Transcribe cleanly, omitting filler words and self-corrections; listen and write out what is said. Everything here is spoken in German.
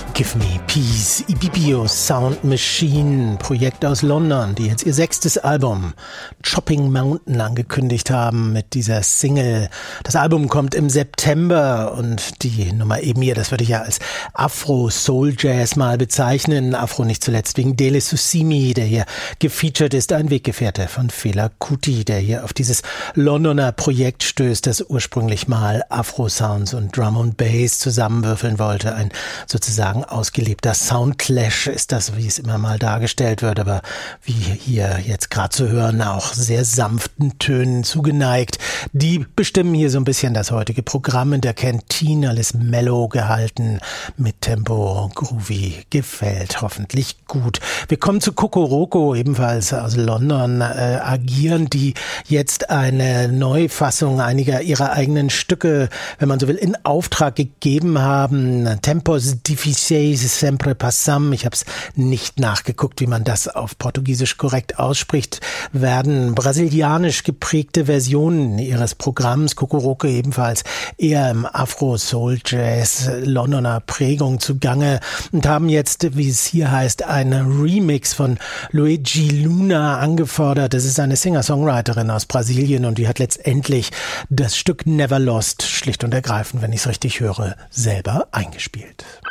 Give Me Peace, Ibibio Sound Machine, Projekt aus London, die jetzt ihr 6. Album Chopping Mountain angekündigt haben mit dieser Single. Das Album kommt im September und die Nummer eben hier, das würde ich ja als Afro-Soul-Jazz mal bezeichnen. Afro nicht zuletzt wegen Dele Susimi, der hier gefeatured ist, ein Weggefährte von Fela Kuti, der hier auf dieses Londoner Projekt stößt, das ursprünglich mal Afro-Sounds und Drum und Bass zusammenwürfeln wollte. Ein sozusagen ausgelebter Soundclash ist das, wie es immer mal dargestellt wird, aber wie hier jetzt gerade zu hören, auch sehr sanften Tönen zugeneigt. Die bestimmen hier so ein bisschen das heutige Programm in der Kantine, alles mellow gehalten, mit Tempo, groovy, gefällt hoffentlich gut. Wir kommen zu Kokoroko, ebenfalls aus London, agieren die jetzt eine Neufassung einiger ihrer eigenen Stücke, wenn man so will, in Auftrag gegeben haben. Tempos Difíceis Sempre Passam, ich habe es nicht nachgeguckt, wie man das auf Portugiesisch korrekt ausspricht, werden brasilianisch geprägte Versionen ihres Programms, Kokoroko ebenfalls eher im Afro-Soul-Jazz Londoner Prägung zugange und haben jetzt, wie es hier heißt, einen Remix von Luigi Luna angefordert. Das ist eine Singer-Songwriterin aus Brasilien und die hat letztendlich das Stück Never Lost, schlicht und ergreifend, wenn ich es richtig höre, selber eingespielt.